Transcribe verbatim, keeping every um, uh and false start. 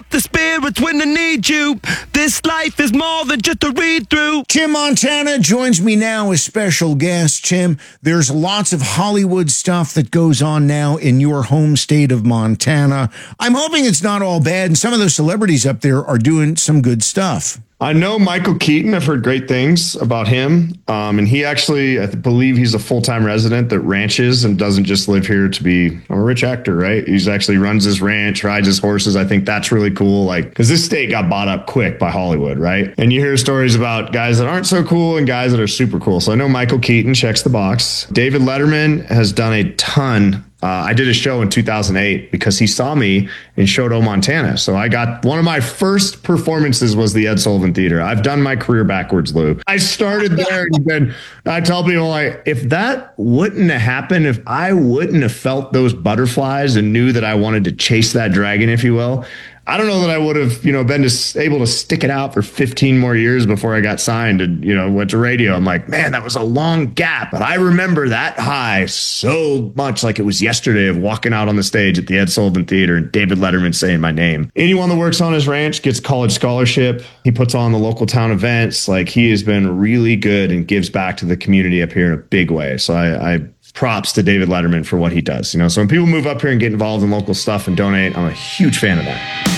up the spirits when I need you. This life is more than just a read-through. Tim Montana joins me now as special guest. Tim, there's lots of Hollywood stuff that goes on now in your home state of Montana. I'm hoping it's not all bad, and some of those celebrities up there are doing some good stuff. I know Michael Keaton. I've heard great things about him. Um, and he actually, I believe he's a full-time resident that ranches and doesn't just live here to be I'm a rich actor, right? He's actually runs his ranch, rides his horses. I think that's really cool. Like, because this state got bought up quick by Hollywood, right? And you hear stories about guys that aren't so cool and guys that are super cool. So I know Michael Keaton checks the box. David Letterman has done a ton. Uh, I did a show in two thousand eight because he saw me in Choteau, Montana. So I got one of my first performances was the Ed Sullivan Theater. I've done my career backwards, Lou. I started there and then I tell people, like, if that wouldn't have happened, if I wouldn't have felt those butterflies and knew that I wanted to chase that dragon, if you will, I don't know that I would have, you know, been just able to stick it out for fifteen more years before I got signed and, you know, went to radio. I'm like, man, that was a long gap. But I remember that high so much like it was yesterday of walking out on the stage at the Ed Sullivan Theater and David Letterman saying my name. Anyone that works on his ranch gets college scholarship. He puts on the local town events. Like, he has been really good and gives back to the community up here in a big way. So I, I props to David Letterman for what he does. You know, so when people move up here and get involved in local stuff and donate, I'm a huge fan of that.